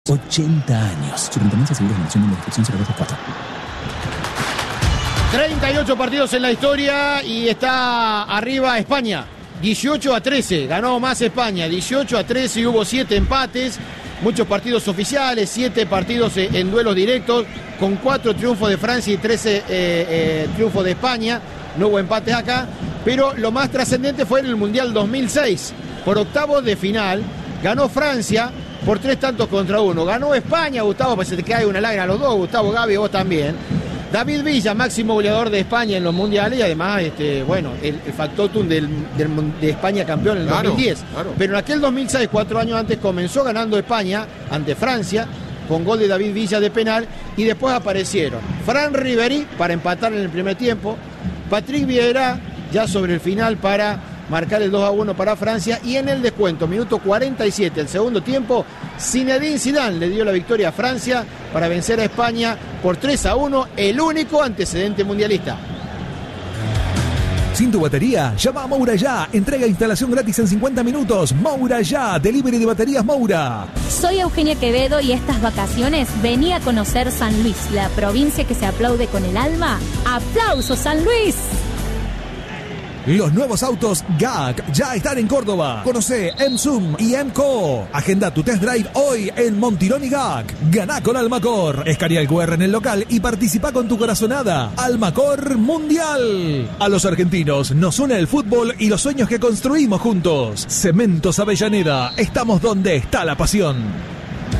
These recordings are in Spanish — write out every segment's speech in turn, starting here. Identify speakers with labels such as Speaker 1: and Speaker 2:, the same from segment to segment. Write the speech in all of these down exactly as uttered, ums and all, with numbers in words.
Speaker 1: ochenta años. Superintendencia de Seguros de Nación, número de inscripción cero dos cuatro.
Speaker 2: treinta y ocho partidos en la historia y está arriba España. dieciocho a trece, ganó más España. dieciocho a trece y hubo siete empates. Muchos partidos oficiales, siete partidos en duelos directos, con cuatro triunfos de Francia y trece eh, eh, triunfos de España. No hubo empates acá, pero lo más trascendente fue en el Mundial dos mil seis. Por octavos de final, ganó Francia por tres tantos contra uno. Ganó España, Gustavo, pues se te cae una lágrima a los dos, Gustavo, Gaby, vos también. David Villa, máximo goleador de España en los mundiales y además, este, bueno, el, el factotum del, del, de España campeón en el claro, dos mil diez. Claro. Pero en aquel dos mil seis, cuatro años antes, comenzó ganando España ante Francia con gol de David Villa de penal y después aparecieron Fran Ribéry para empatar en el primer tiempo, Patrick Vieira ya sobre el final para marcar el dos a uno para Francia y en el descuento, minuto cuarenta y siete, el segundo tiempo, Zinedine Zidane le dio la victoria a Francia para vencer a España por tres a uno, el único antecedente mundialista.
Speaker 1: Sin tu batería, llama a Moura Ya. Entrega e instalación gratis en cincuenta minutos. Moura Ya, delivery de baterías Moura.
Speaker 3: Soy Eugenia Quevedo y estas vacaciones vení a conocer San Luis, la provincia que se aplaude con el alma. ¡Aplausos, San Luis!
Speaker 1: Los nuevos autos G A C ya están en Córdoba. Conoce M-Zoom y M-Co. Agenda tu test drive hoy en Montirón y G A C. Ganá con Almacor. Escanea el cu erre en el local y participa con tu corazonada. Almacor Mundial. A los argentinos nos une el fútbol y los sueños que construimos juntos. Cementos Avellaneda. Estamos donde está la pasión.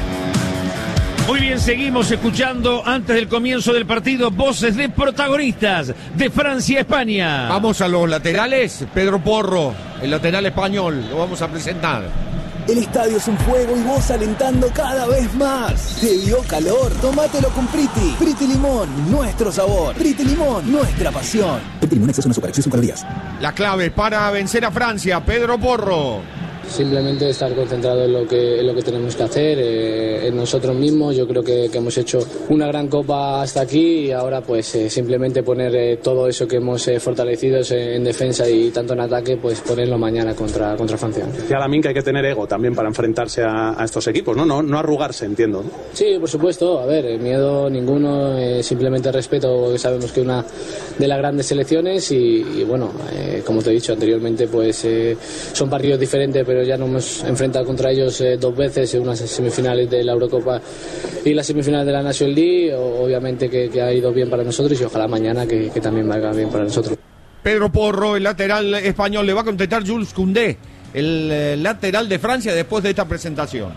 Speaker 4: Muy bien, seguimos escuchando antes del comienzo del partido voces de protagonistas de Francia-España.
Speaker 5: Vamos a los laterales. Pedro Porro, el lateral español, lo vamos a presentar.
Speaker 6: El estadio es un fuego y vos alentando cada vez más. ¿Te dio calor? Tómatelo con Priti. Priti Limón, nuestro sabor. Priti Limón, nuestra pasión.
Speaker 1: Priti Limón, exceso de azúcar, exceso de calorías.
Speaker 5: La clave para vencer a Francia, Pedro Porro.
Speaker 7: Simplemente estar concentrado en lo que, en lo que tenemos que hacer, eh, en nosotros mismos. Yo creo que, que hemos hecho una gran copa hasta aquí y ahora pues eh, simplemente poner eh, todo eso que hemos eh, fortalecido en, en defensa y tanto en ataque, pues ponerlo mañana contra, contra Francia.
Speaker 8: Decía Lamine que hay que tener ego también para enfrentarse a, a estos equipos, ¿no? No, no arrugarse, entiendo, ¿no?
Speaker 7: Sí, por supuesto. A ver, miedo ninguno, eh, simplemente respeto, porque sabemos que una de las grandes selecciones y, y bueno, eh, como te he dicho anteriormente, pues eh, son partidos diferentes, pero ya nos hemos enfrentado contra ellos eh, dos veces en unas semifinales de la Eurocopa y las semifinales de la National League. O, obviamente que, que ha ido bien para nosotros y ojalá mañana que, que también vaya bien para nosotros.
Speaker 5: Pedro Porro, el lateral español, le va a contestar Jules Koundé, el eh, lateral de Francia, después de esta presentación.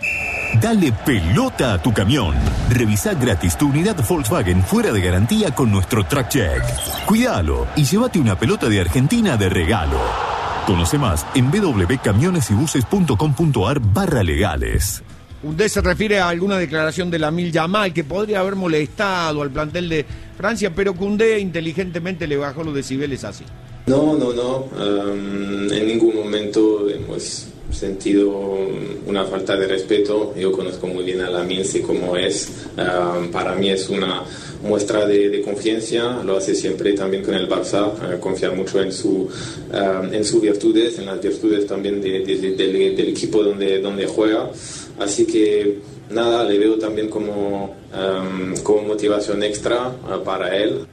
Speaker 9: Dale pelota a tu camión. Revisa gratis tu unidad Volkswagen fuera de garantía con nuestro Track Check. Cuídalo y llévate una pelota de Argentina de regalo. Conoce más en w w w punto camiones y buses punto com punto a r barra legales.
Speaker 5: Koundé se refiere a alguna declaración de Lamine Yamal que podría haber molestado al plantel de Francia, pero Koundé inteligentemente le bajó los decibeles así.
Speaker 10: No, no, no. Um, en ningún momento hemos sentido una falta de respeto. Yo conozco muy bien a Lamine, sé cómo es. Um, para mí es una muestra de, de confianza, lo hace siempre también con el Barça, uh, confía mucho en, su, uh, en sus virtudes, en las virtudes también de, de, de, del, del equipo donde, donde juega. Así que nada, le veo también como, um, como motivación extra uh, para él.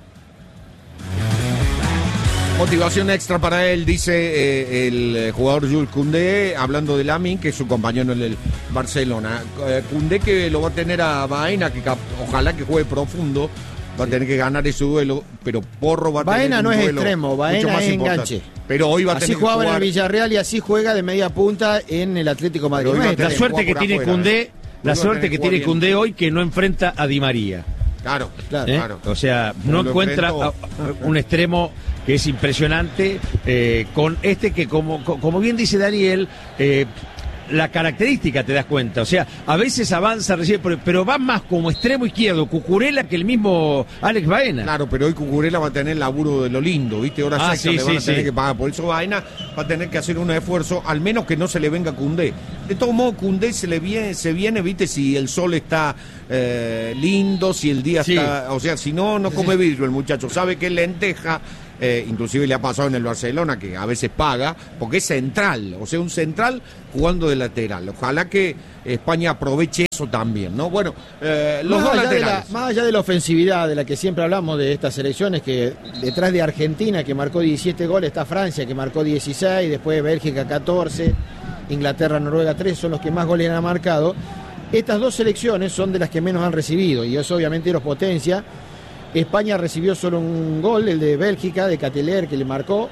Speaker 5: Motivación extra para él, dice eh, el jugador Jules Koundé, hablando de Lamine, que es su compañero en el Barcelona. Eh, Koundé que lo va a tener a Baena, que ojalá que juegue profundo, va a tener que ganar ese duelo, pero Porro va a
Speaker 2: Baena
Speaker 5: tener un
Speaker 2: no es
Speaker 5: duelo
Speaker 2: extremo, Baena es enganche.
Speaker 5: Pero hoy va a
Speaker 2: así
Speaker 5: tener
Speaker 2: jugaba
Speaker 5: que jugar
Speaker 2: en el Villarreal y así juega de media punta en el Atlético Madrid.
Speaker 4: No, la suerte que tiene Koundé, la suerte que tiene Koundé hoy que no enfrenta a Di María.
Speaker 5: Claro, claro,
Speaker 4: ¿Eh?
Speaker 5: claro.
Speaker 4: O sea, no encuentra enfrento... un extremo que es impresionante eh, con este que, como, como bien dice Daniel, eh, la característica te das cuenta. O sea, a veces avanza, recibe, pero va más como extremo izquierdo Cucurella que el mismo Alex Baena.
Speaker 5: Claro, pero hoy Cucurella va a tener laburo de lo lindo, ¿viste? Ahora
Speaker 4: ah,
Speaker 5: sí,
Speaker 4: sí,
Speaker 5: le van
Speaker 4: sí,
Speaker 5: a tener
Speaker 4: sí.
Speaker 5: que pagar. Por eso Baena va a tener que hacer un esfuerzo, al menos que no se le venga a Koundé. De todo modo, Koundé se le viene, se viene, ¿viste? Si el sol está eh, lindo, si el día sí. está... O sea, si no, no come vidrio el muchacho. Sabe que es lenteja eh, inclusive le ha pasado en el Barcelona, que a veces paga, porque es central, o sea, un central jugando de lateral. Ojalá que España aproveche eso también, ¿no? Bueno, eh, los
Speaker 2: más
Speaker 5: dos
Speaker 2: allá
Speaker 5: laterales.
Speaker 2: De la, más allá de la ofensividad de la que siempre hablamos de estas selecciones, que detrás de Argentina, que marcó diecisiete goles, está Francia, que marcó dieciséis, después Bélgica catorce, Inglaterra, Noruega tres, son los que más goles han marcado. Estas dos selecciones son de las que menos han recibido, y eso obviamente los potencia. España recibió solo un gol, el de Bélgica, de Cateler, que le marcó.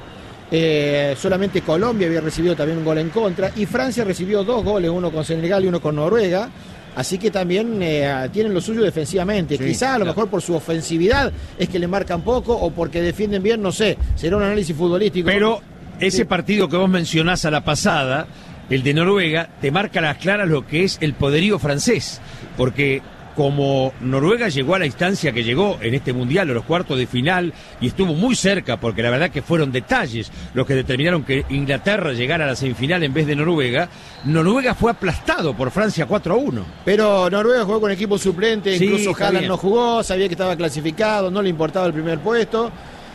Speaker 2: Eh, solamente Colombia había recibido también un gol en contra, y Francia recibió dos goles, uno con Senegal y uno con Noruega. Así que también eh, tienen lo suyo defensivamente. Sí, quizá a lo claro. mejor por su ofensividad es que le marcan poco, o porque defienden bien, no sé. Será un análisis futbolístico.
Speaker 4: Pero ese
Speaker 2: sí.
Speaker 4: partido que vos mencionás a la pasada, el de Noruega, te marca a las claras lo que es el poderío francés. Porque como Noruega llegó a la instancia que llegó en este Mundial, a los cuartos de final, y estuvo muy cerca, porque la verdad que fueron detalles los que determinaron que Inglaterra llegara a la semifinal en vez de Noruega, Noruega fue aplastado por Francia cuatro a uno.
Speaker 2: Pero Noruega jugó con equipo suplente,
Speaker 4: sí,
Speaker 2: incluso Haaland no jugó, sabía que estaba clasificado, no le importaba el primer puesto.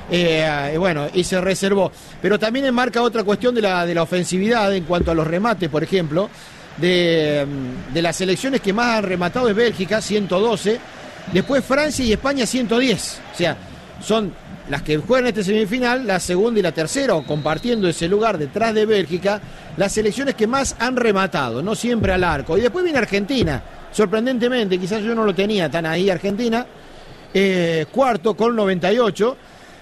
Speaker 2: Eh, bueno, y se reservó. Pero también enmarca otra cuestión de la, de la ofensividad en cuanto a los remates, por ejemplo. De, de las selecciones que más han rematado es Bélgica, ciento doce, después Francia y España, ciento diez. O sea, son las que juegan este semifinal, la segunda y la tercera, o compartiendo ese lugar detrás de Bélgica, las selecciones que más han rematado, no siempre al arco. Y después viene Argentina, sorprendentemente, quizás yo no lo tenía tan ahí, Argentina, eh, cuarto con noventa y ocho.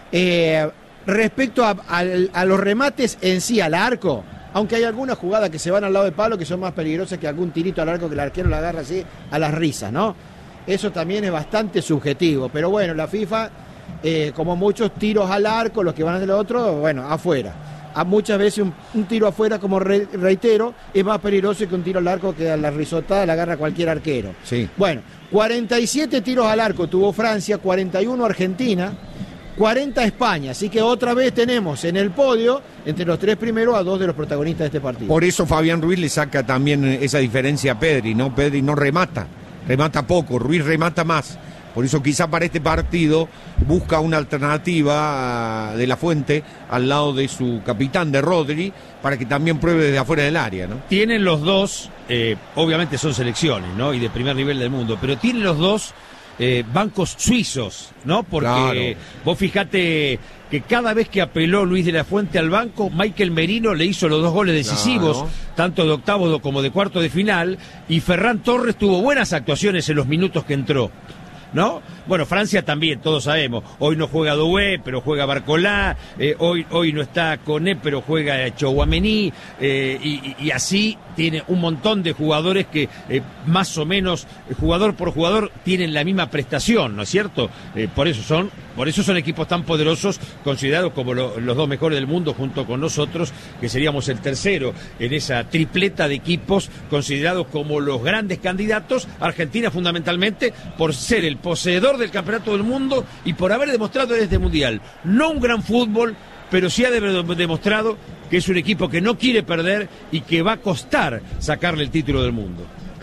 Speaker 2: Eh, respecto a, a, a los remates en sí, al arco, aunque hay algunas jugadas que se van al lado de palo que son más peligrosas que algún tirito al arco que el arquero la agarra así a las risas, ¿no? Eso también es bastante subjetivo, pero bueno, la FIFA, eh, como muchos tiros al arco, los que van del otro, bueno, afuera. A muchas veces un, un tiro afuera, como re, reitero, es más peligroso que un tiro al arco que a la risotada la agarra cualquier arquero.
Speaker 5: Sí.
Speaker 2: Bueno, cuarenta y siete tiros al arco tuvo Francia, cuarenta y uno Argentina, cuarenta España, así que otra vez tenemos en el podio, entre los tres primeros, a dos de los protagonistas de este partido.
Speaker 5: Por eso Fabián Ruiz le saca también esa diferencia a Pedri, ¿no? Pedri no remata, remata poco, Ruiz remata más. Por eso quizá para este partido busca una alternativa de La Fuente al lado de su capitán, de Rodri, para que también pruebe desde afuera del área, ¿no?
Speaker 4: Tienen los dos, eh, obviamente son selecciones, ¿no? Y de primer nivel del mundo, pero tienen los dos Eh, bancos suizos, ¿no? Porque claro. Vos fijate que cada vez que apeló Luis de la Fuente al banco, Michael Merino le hizo los dos goles decisivos, claro. tanto de octavos como de cuarto de final, y Ferran Torres tuvo buenas actuaciones en los minutos que entró, ¿no? Bueno, Francia también, todos sabemos, hoy no juega Doué, pero juega Barcolá, eh, hoy, hoy no está Koné, pero juega Tchouaméni, eh, y, y así tiene un montón de jugadores que eh, más o menos, eh, jugador por jugador, tienen la misma prestación, ¿no es cierto? Eh, por eso son, por eso son equipos tan poderosos, considerados como lo, los dos mejores del mundo junto con nosotros, que seríamos el tercero en esa tripleta de equipos considerados como los grandes candidatos. Argentina fundamentalmente por ser el poseedor del campeonato del mundo y por haber demostrado en este mundial no un gran fútbol, pero sí ha de- demostrado que es un equipo que no quiere perder y que va a costar sacarle el título del mundo.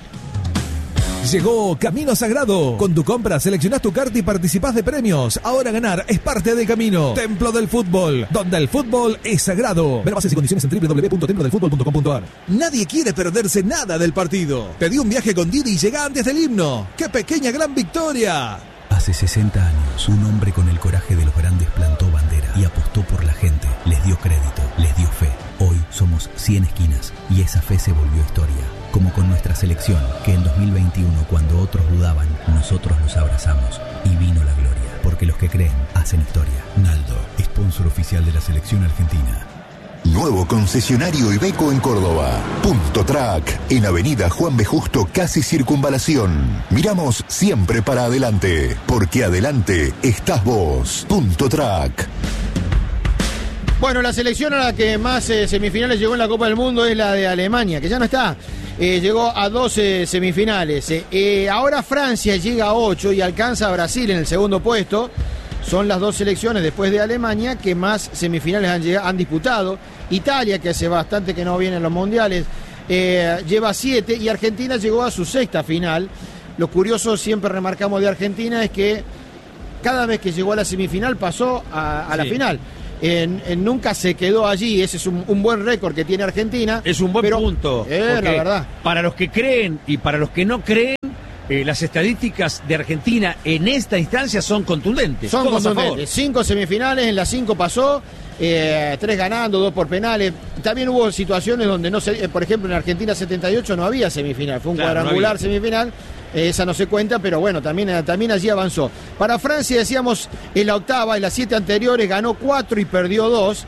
Speaker 1: Llegó Camino Sagrado. Con tu compra seleccionás tu carta y participás de premios. Ahora ganar es parte del camino. Templo del Fútbol, donde el fútbol es sagrado. Ver bases y condiciones en doble u doble u doble u punto templo del fútbol punto com punto a r. Nadie quiere perderse nada del partido. Pedí un viaje con Didi y llega antes del himno. ¡Qué pequeña gran victoria!
Speaker 11: Hace sesenta años, un hombre con el coraje de los grandes plantó bandera y apostó por la gente. Les dio crédito, les dio fe. Hoy somos cien esquinas y esa fe se volvió historia. Como con nuestra selección, que en dos mil veintiuno, cuando otros dudaban, nosotros los abrazamos y vino la gloria. Porque los que creen hacen historia. Naldo, sponsor oficial de la selección argentina.
Speaker 9: Nuevo concesionario Iveco en Córdoba. Punto Track, en Avenida Juan B. Justo, casi Circunvalación. Miramos siempre para adelante, porque adelante estás vos. Punto Track.
Speaker 2: Bueno, la selección a la que más eh, semifinales llegó en la Copa del Mundo es la de Alemania, que ya no está. Eh, llegó a doce semifinales. Eh, eh, ahora Francia llega a ocho y alcanza a Brasil en el segundo puesto. Son las dos selecciones después de Alemania que más semifinales han, llegado, han disputado. Italia, que hace bastante que no viene en los mundiales, eh, lleva siete y Argentina llegó a su sexta final. Lo curioso, siempre remarcamos de Argentina, es que cada vez que llegó a la semifinal pasó a, a la
Speaker 4: Sí.
Speaker 2: final. En, en nunca se quedó allí, ese es un, un buen récord que tiene Argentina.
Speaker 4: Es un buen
Speaker 2: pero,
Speaker 4: punto.
Speaker 2: Eh, la verdad.
Speaker 4: Para los que creen y para los que no creen, eh, las estadísticas de Argentina en esta instancia son contundentes.
Speaker 2: Son
Speaker 4: Todos
Speaker 2: contundentes. Cinco semifinales, en las cinco pasó, eh, tres ganando, dos por penales. También hubo situaciones donde no se, eh, por ejemplo, en Argentina setenta y ocho no había semifinal, fue un
Speaker 4: claro,
Speaker 2: cuadrangular
Speaker 4: no
Speaker 2: semifinal. Esa no se cuenta, pero bueno, también, también allí avanzó. Para Francia, decíamos, en la octava, en las siete anteriores, ganó cuatro y perdió dos.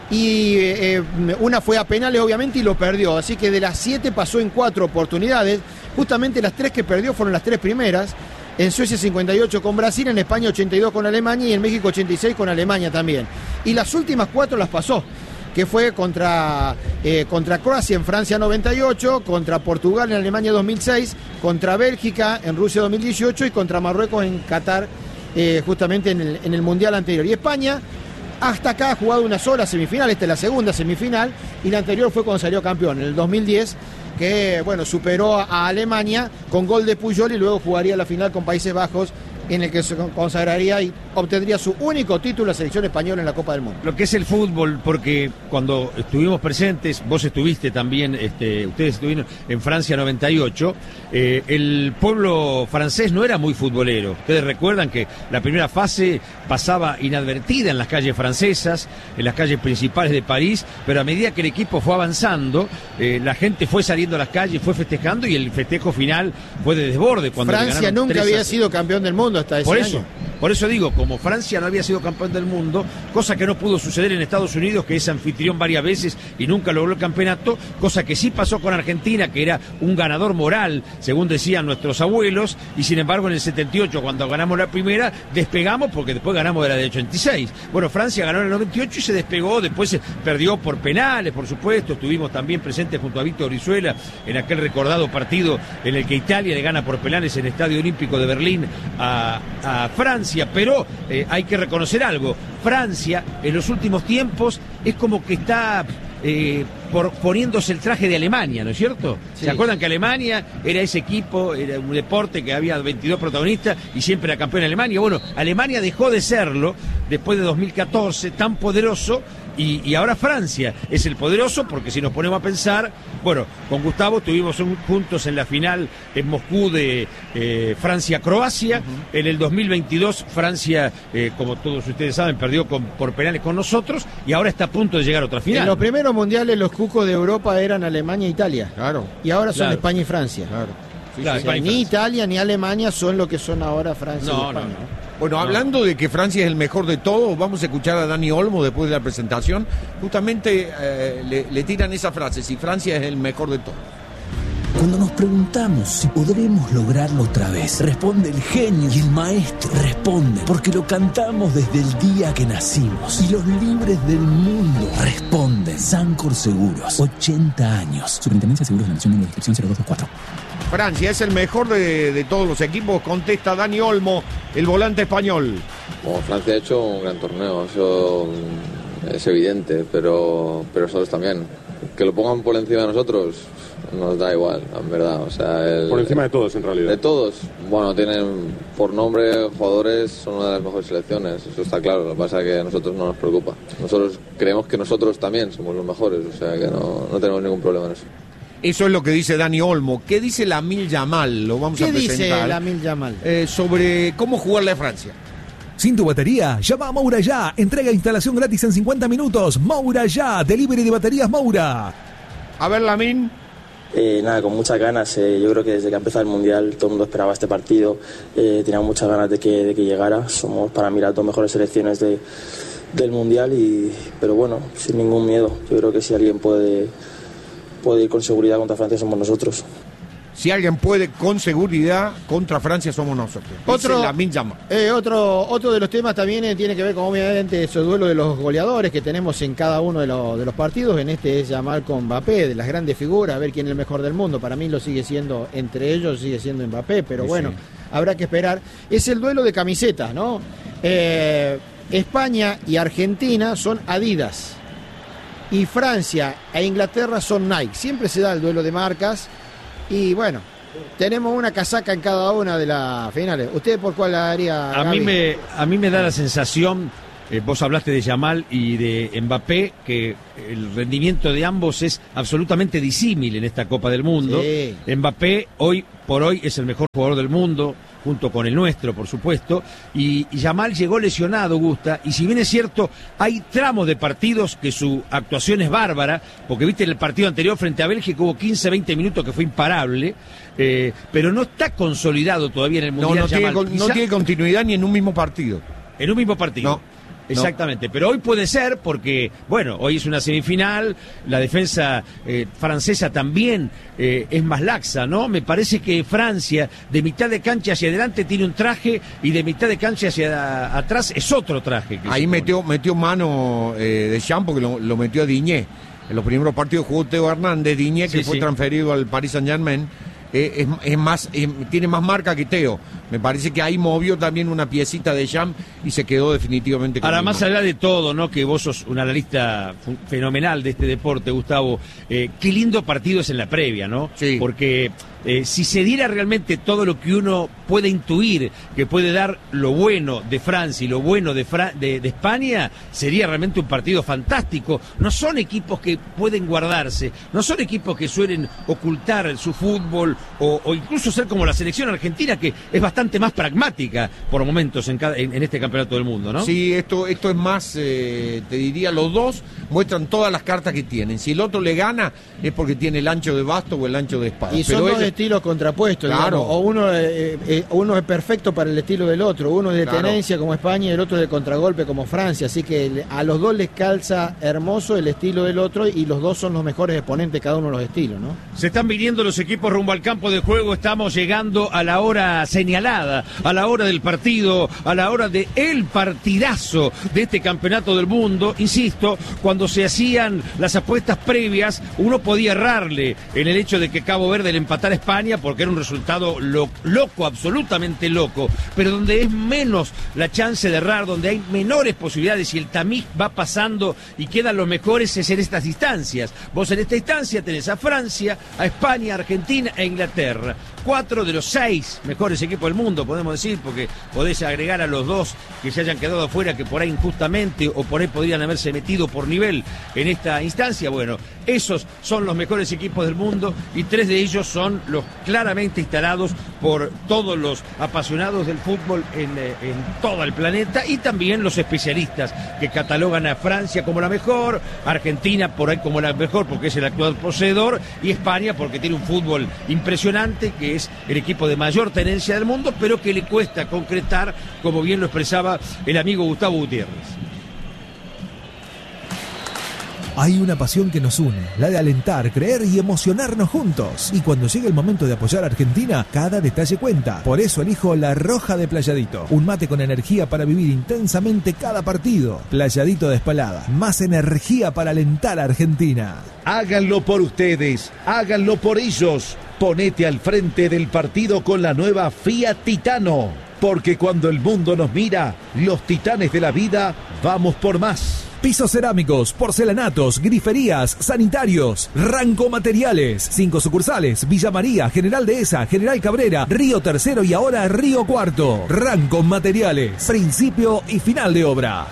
Speaker 2: Y eh, una fue a penales, obviamente, y lo perdió. Así que de las siete pasó en cuatro oportunidades. Justamente las tres que perdió fueron las tres primeras. En Suecia cincuenta y ocho con Brasil, en España ochenta y dos con Alemania y en México ochenta y seis con Alemania también. Y las últimas cuatro las pasó, que fue contra, eh, contra Croacia en Francia noventa y ocho, contra Portugal en Alemania dos mil seis, contra Bélgica en Rusia dos mil dieciocho y contra Marruecos en Qatar, eh, justamente en el, en el Mundial anterior. Y España hasta acá ha jugado una sola semifinal, esta es la segunda semifinal, y la anterior fue cuando salió campeón, en el dos mil diez, que bueno, superó a Alemania con gol de Puyol y luego jugaría la final con Países Bajos, en el que se consagraría y obtendría su único título la selección española en la Copa del Mundo.
Speaker 4: Lo que es el fútbol, porque cuando estuvimos presentes, vos estuviste también, este, ustedes estuvieron en Francia noventa y ocho, eh, el pueblo francés no era muy futbolero. Ustedes recuerdan que la primera fase pasaba inadvertida en las calles francesas, en las calles principales de París, pero a medida que el equipo fue avanzando, eh, la gente fue saliendo a las calles, fue festejando y el festejo final fue de desborde. Cuando
Speaker 2: Francia nunca había sido campeón del mundo hasta ese
Speaker 4: por eso,
Speaker 2: año.
Speaker 4: Por eso digo, como Francia no había sido campeón del mundo, cosa que no pudo suceder en Estados Unidos, que es anfitrión varias veces y nunca logró el campeonato, cosa que sí pasó con Argentina, que era un ganador moral, según decían nuestros abuelos, y sin embargo en el setenta y ocho, cuando ganamos la primera, despegamos porque después ganamos de la de ochenta y seis. Bueno, Francia ganó en el noventa y ocho y se despegó, después se perdió por penales, por supuesto, estuvimos también presentes junto a Víctor Brizuela en aquel recordado partido en el que Italia le gana por penales en el Estadio Olímpico de Berlín a, a Francia, pero eh, hay que reconocer algo, Francia en los últimos tiempos es como que está eh, por, poniéndose el traje de Alemania, ¿no es cierto? Sí. ¿Se acuerdan que Alemania era ese equipo, era un deporte que había veintidós protagonistas y siempre era campeón en Alemania? Bueno, Alemania dejó de serlo después de dos mil catorce, tan poderoso. Y, y ahora Francia es el poderoso, porque si nos ponemos a pensar, bueno, con Gustavo estuvimos juntos en la final en Moscú de eh, Francia-Croacia, uh-huh. En el dos mil veintidós Francia, eh, como todos ustedes saben, perdió con, por penales con nosotros y ahora está a punto de llegar a otra final.
Speaker 2: En los primeros mundiales los cucos de Europa eran Alemania e Italia.
Speaker 5: Claro.
Speaker 2: Y ahora son
Speaker 5: claro.
Speaker 2: España y Francia.
Speaker 5: Claro.
Speaker 2: Sí, claro, o sea, ni Italia ni Alemania son lo que son ahora Francia
Speaker 5: no,
Speaker 2: y España.
Speaker 5: No, no. Bueno, hablando de que Francia es el mejor de todos, vamos a escuchar a Dani Olmo después de la presentación. Justamente eh, le, le tiran esa frase, si Francia es el mejor de todos.
Speaker 6: Cuando nos preguntamos si podremos lograrlo otra vez, responde el genio y el maestro responde, porque lo cantamos desde el día que nacimos. Y los libres del mundo responden. Sancor Seguros, ochenta años. Superintendencia de Seguros de la Nación, número de inscripción cero dos dos cuatro.
Speaker 5: Francia es el mejor de, de todos los equipos, contesta Dani Olmo, el volante español.
Speaker 12: Bueno, Francia ha hecho un gran torneo, eso es evidente, pero, pero nosotros también. Que lo pongan por encima de nosotros nos da igual, en verdad. O sea, el,
Speaker 8: por encima de todos, en realidad.
Speaker 12: De todos. Bueno, tienen por nombre jugadores, son una de las mejores selecciones, eso está claro. Lo que pasa es que a nosotros no nos preocupa. Nosotros creemos que nosotros también somos los mejores, o sea que no, no tenemos ningún problema en eso.
Speaker 5: Eso es lo que dice Dani Olmo. ¿Qué dice Lamine Yamal? Lo vamos a presentar.
Speaker 2: ¿Qué dice Lamine Yamal?
Speaker 5: Eh, sobre cómo jugarle a Francia.
Speaker 1: Sin tu batería, llama a Moura Ya. Entrega e instalación gratis en cincuenta minutos. Moura Ya, delivery de baterías Moura.
Speaker 5: A ver, Lamine.
Speaker 13: Eh, nada, con muchas ganas. Eh, yo creo que desde que empezó el Mundial todo el mundo esperaba este partido. Eh, tenía muchas ganas de que, de que llegara. Somos para mí las dos mejores selecciones de, del Mundial, y, pero bueno, sin ningún miedo. Yo creo que si alguien puede... puede ir con seguridad contra Francia somos nosotros.
Speaker 5: Si alguien puede con seguridad contra Francia somos nosotros.
Speaker 2: Otro,
Speaker 5: eh,
Speaker 2: otro, otro de los temas también eh, tiene que ver con obviamente ese duelo de los goleadores que tenemos en cada uno de, los, de los partidos. En este es Yamal con Mbappé, de las grandes figuras, a ver quién es el mejor del mundo. Para mí lo sigue siendo, entre ellos sigue siendo Mbappé, pero sí, bueno, sí. Habrá que esperar. Es el duelo de camisetas, ¿no? Eh, España y Argentina son Adidas. Y Francia e Inglaterra son Nike. Siempre se da el duelo de marcas. Y bueno, tenemos una casaca en cada una de las finales. ¿Usted por cuál la haría?
Speaker 4: A mí me, a mí me da la sensación eh, vos hablaste de Yamal y de Mbappé, que el rendimiento de ambos es absolutamente disímil en esta Copa del Mundo.
Speaker 2: Sí.
Speaker 4: Mbappé hoy por hoy es el mejor jugador del mundo, junto con el nuestro, por supuesto, y Yamal llegó lesionado, Gusta, y si bien es cierto, hay tramos de partidos que su actuación es bárbara, porque viste en el partido anterior frente a Bélgica hubo quince, veinte minutos que fue imparable, eh, pero no está consolidado todavía en el Mundial.
Speaker 5: No, no, tiene,
Speaker 4: Yamal.
Speaker 5: no
Speaker 4: Quizá,
Speaker 5: tiene continuidad ni en un mismo partido.
Speaker 4: En un mismo partido.
Speaker 5: No.
Speaker 4: Exactamente, pero hoy puede ser porque, bueno, hoy es una semifinal, la defensa eh, francesa también eh, es más laxa, ¿no? Me parece que Francia, de mitad de cancha hacia adelante, tiene un traje y de mitad de cancha hacia atrás es otro traje. Que
Speaker 5: Ahí metió, metió mano eh, de Champ porque lo, lo metió a Diñé. En los primeros partidos jugó Teo Hernández, Diñé, que
Speaker 4: sí,
Speaker 5: fue
Speaker 4: sí.
Speaker 5: transferido al Paris Saint-Germain. Eh, es, es más, eh, tiene más marca que Teo. Me parece que ahí movió también una piecita de Jam y se quedó definitivamente con
Speaker 4: Ahora,
Speaker 5: el
Speaker 4: más
Speaker 5: mismo.
Speaker 4: allá de todo, ¿no? Que vos sos un analista fenomenal de este deporte, Gustavo. Eh, qué lindo partido es en la previa, ¿no?
Speaker 5: Sí.
Speaker 4: Porque eh, si se diera realmente todo lo que uno puede intuir que puede dar lo bueno de Francia y lo bueno de, Fra- de, de España, sería realmente un partido fantástico. No son equipos que pueden guardarse, no son equipos que suelen ocultar su fútbol o, o incluso ser como la selección argentina, que es bastante más pragmática por momentos en, cada, en, en este campeonato del mundo, ¿no?
Speaker 5: Sí, esto, esto es más, eh, te diría, los dos muestran todas las cartas que tienen. Si el otro le gana es porque tiene el ancho de basto o el ancho de espada.
Speaker 2: Y son
Speaker 5: Pero
Speaker 2: dos
Speaker 5: ellos-
Speaker 2: estilos contrapuestos,
Speaker 5: Claro.
Speaker 2: digamos. O uno, eh, eh, uno es perfecto para el estilo del otro. Uno es de
Speaker 5: Claro.
Speaker 2: tenencia como España y el otro de contragolpe como Francia. Así que le- a los dos les calza hermoso el estilo del otro y los dos son los mejores exponentes cada uno de los estilos, ¿no?
Speaker 4: Se están viniendo los equipos rumbo al campo de juego, estamos llegando a la hora señalada, a la hora del partido, a la hora de el partidazo de este campeonato del mundo. Insisto, cuando se hacían las apuestas previas, uno podía errarle en el hecho de que Cabo Verde le empatara a España porque era un resultado lo- loco, absolutamente loco, pero donde es menos la chance de errar, donde hay menores posibilidades y el tamiz va pasando y quedan los mejores es en estas instancias. Vos en esta instancia tenés a Francia, a España, a Argentina e Inglaterra. Cuatro de los seis mejores equipos del mundo, podemos decir, porque podés agregar a los dos que se hayan quedado afuera, que por ahí injustamente o por ahí podrían haberse metido por nivel en esta instancia. Bueno, esos son los mejores equipos del mundo y tres de ellos son los claramente instalados por todos los apasionados del fútbol en, eh, en todo el planeta y también los especialistas que catalogan a Francia como la mejor, Argentina por ahí como la mejor porque es el actual poseedor y España porque tiene un fútbol impresionante que es el equipo de mayor tenencia del mundo, pero que le cuesta concretar, como bien lo expresaba el amigo Gustavo Gutiérrez.
Speaker 1: Hay una pasión que nos une, la de alentar, creer y emocionarnos juntos. Y cuando llega el momento de apoyar a Argentina, cada detalle cuenta. Por eso elijo La Roja de Playadito, un mate con energía para vivir intensamente cada partido. Playadito de Espalada, más energía para alentar a Argentina.
Speaker 14: Háganlo por ustedes, háganlo por ellos. Ponete al frente del partido con la nueva Fiat Titano. Porque cuando el mundo nos mira, los titanes de la vida, vamos por más.
Speaker 1: Pisos cerámicos, porcelanatos, griferías, sanitarios, Ranco Materiales. Cinco sucursales, Villa María, General Dehesa, General Cabrera, Río Tercero y ahora Río Cuarto. Ranco Materiales, principio y final de obra.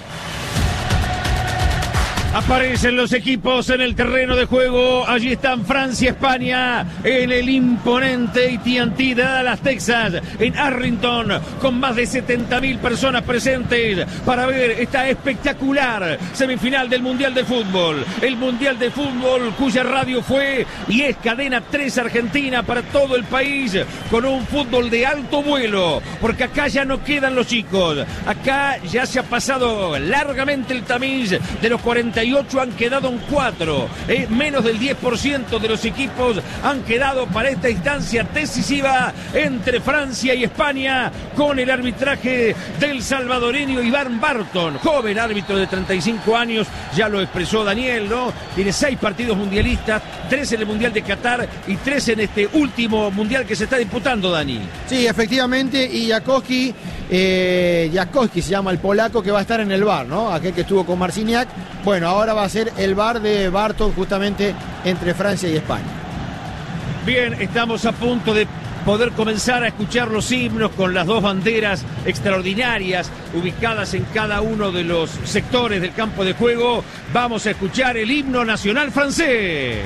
Speaker 4: Aparecen los equipos en el terreno de juego. Allí están Francia, España, en el imponente A T and T de Dallas, Texas, en Arlington, con más de setenta mil personas presentes para ver esta espectacular semifinal del Mundial de Fútbol. El Mundial de Fútbol cuya radio fue y es Cadena tres Argentina para todo el país, con un fútbol de alto vuelo, porque acá ya no quedan los chicos. Acá ya se ha pasado largamente el tamiz de los cuarenta y ocho, han quedado en cuatro. Eh, menos del diez por ciento de los equipos han quedado para esta instancia decisiva entre Francia y España, con el arbitraje del salvadoreño Iván Barton, joven árbitro de treinta y cinco años, ya lo expresó Daniel, ¿no? Tiene seis partidos mundialistas, tres en el Mundial de Qatar y tres en este último Mundial que se está disputando, Dani.
Speaker 2: Sí, efectivamente, y Jankowski, eh, Jankowski se llama el polaco que va a estar en el V A R, ¿no? Aquel que estuvo con Marciniak. Bueno, ahora va a ser el V A R de Barton justamente entre Francia y España.
Speaker 4: Bien, estamos a punto de poder comenzar a escuchar los himnos con las dos banderas extraordinarias ubicadas en cada uno de los sectores del campo de juego. Vamos a escuchar el himno nacional francés.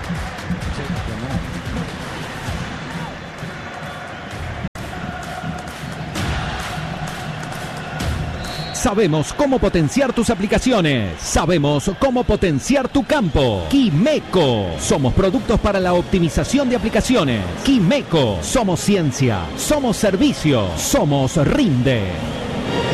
Speaker 15: Sabemos cómo potenciar tus aplicaciones. Sabemos cómo potenciar tu campo. Quimeco. Somos productos para la optimización de aplicaciones. Quimeco. Somos ciencia. Somos servicio. Somos Rinde.